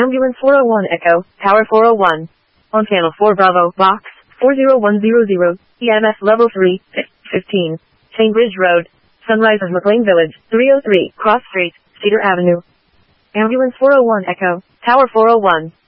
Ambulance 401 Echo, Tower 401. On channel 4 Bravo, box 40100, EMS level 3, 15. Cambridge Road, Sunrise of McLean Village, 303, Cross Street, Cedar Avenue. Ambulance 401 Echo, Tower 401.